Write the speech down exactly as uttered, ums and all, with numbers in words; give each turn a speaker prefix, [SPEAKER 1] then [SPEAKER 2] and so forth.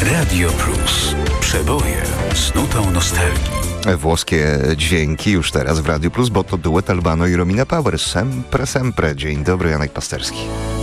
[SPEAKER 1] Radio Plus. Przeboje z nutą nostalgii.
[SPEAKER 2] Włoskie dźwięki już teraz w Radio Plus, bo to duet Albano i Romina Power. Sempre, sempre. Dzień dobry, Janek Pasterski.